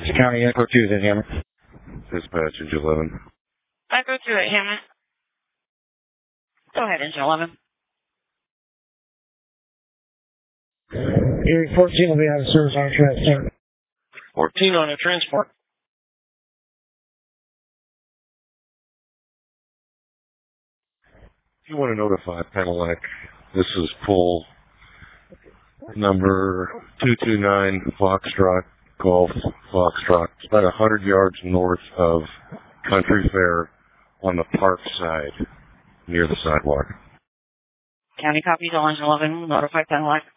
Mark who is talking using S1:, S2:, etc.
S1: County Echo 2 then, Hammond.
S2: Dispatch, Engine 11.
S3: Echo 2 at Hammond. Go ahead, Engine 11.
S1: Erie 14 will be out of service on a transport.
S4: 14 on a transport.
S2: If you want to notify Pedelec, this is full number 229 Foxtrot, Golf Foxtrot. It's about 100 yards north of Country Fair on the park side, near the sidewalk.
S3: County copies, all Engine 11, notify Pedelec.